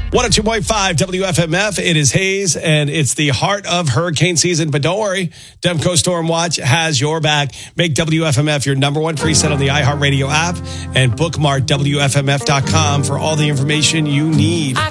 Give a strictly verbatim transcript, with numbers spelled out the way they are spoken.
one oh two point five W F M F. It is Hayes, and it's the heart of hurricane season. But don't worry, Demco Storm Watch has your back. Make W F M F your number one preset on the iHeartRadio app and bookmark W F M F dot com for all the information you need.